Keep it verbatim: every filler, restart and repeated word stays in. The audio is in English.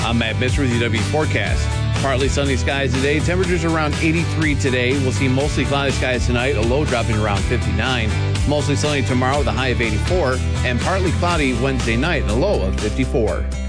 I'm Matt Bitzer with U W Forecast. Partly sunny skies today. Temperatures around eighty-three today. We'll see mostly cloudy skies tonight, a low dropping around fifty-nine. Mostly sunny tomorrow with a high of eighty-four. And partly cloudy Wednesday night and a low of fifty-four.